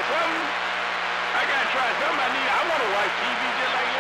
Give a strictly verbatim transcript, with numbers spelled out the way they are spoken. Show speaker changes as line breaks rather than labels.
something. I gotta try something. I need. I want to watch T V just like